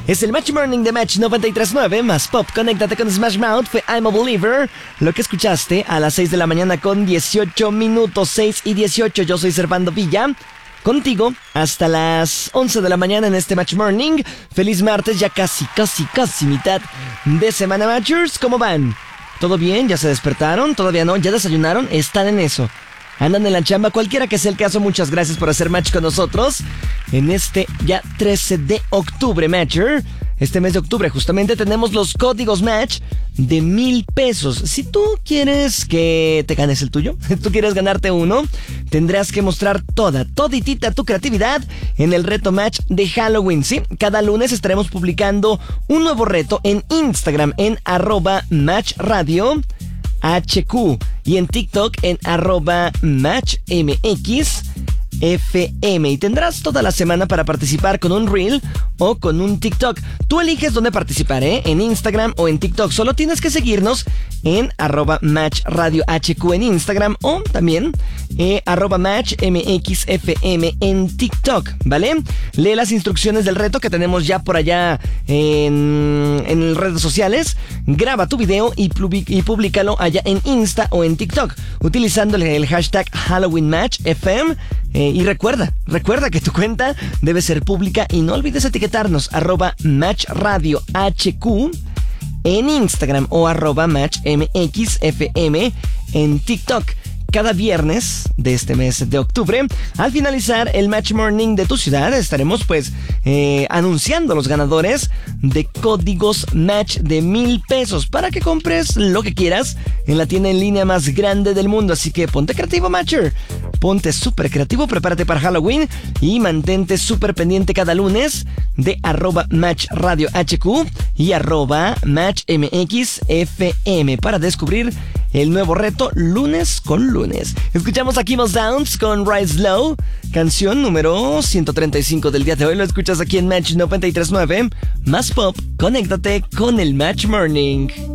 Es el Match Morning de Match 93.9, más pop. Conéctate con Smash Mouth, fue I'm a Believer. Lo que escuchaste a las 6 de la mañana con 18 minutos, 6 y 18. Yo soy Servando Villa, contigo hasta las 11 de la mañana en este Match Morning. Feliz martes, ya casi mitad de semana, Matchers. ¿Cómo van? ¿Todo bien? ¿Ya se despertaron? ¿Todavía no? ¿Ya desayunaron? Están en eso. Andan en la chamba, cualquiera que sea el caso, muchas gracias por hacer match con nosotros en este ya 13 de octubre, Matcher. Este mes de octubre justamente tenemos los códigos match de 1,000 pesos. Si tú quieres que te ganes el tuyo, tú quieres ganarte uno, tendrás que mostrar toditita tu creatividad en el reto match de Halloween, ¿sí? Cada lunes estaremos publicando un nuevo reto en Instagram en @matchradio HQ y en TikTok en @matchmxfm, y tendrás toda la semana para participar con un Reel o con un TikTok. Tú eliges dónde participar, en Instagram o en TikTok. Solo tienes que seguirnos en @matchradiohq en Instagram o también @matchmxfm en TikTok, ¿vale? Lee las instrucciones del reto que tenemos ya por allá en redes sociales. Graba tu video y públicalo allá en Insta o en TikTok utilizando el hashtag HalloweenMatchFM. Y recuerda que tu cuenta debe ser pública y no olvides etiquetarnos @matchradiohq en Instagram o @matchmxfm en TikTok. Cada viernes de este mes de octubre, al finalizar el Match Morning de tu ciudad, estaremos anunciando los ganadores de códigos match de 1,000 pesos para que compres lo que quieras en la tienda en línea más grande del mundo. Así que ponte creativo, Matcher. Ponte súper creativo, prepárate para Halloween y mantente súper pendiente cada lunes de @matchradiohq y @matchmxfm para descubrir el nuevo reto lunes con lunes. Escuchamos a Kimos Downs con Rise Low, canción número 135 del día de hoy. Lo escuchas aquí en Match 93.9, más pop. Conéctate con el Match Morning.